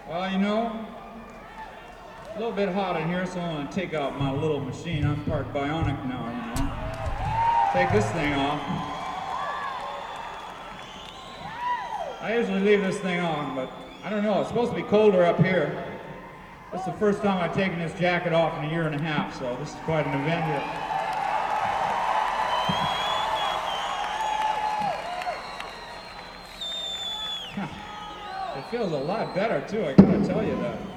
Well, you know, a little bit hot in here, so I'm gonna take out my little machine. I'm part bionic now, you know. Take this thing off. I usually leave this thing on, but I don't know, it's supposed to be colder up here. This is the first time I've taken this jacket off in a year and a half, so this is quite an event here. It feels a lot better too, I gotta tell you that.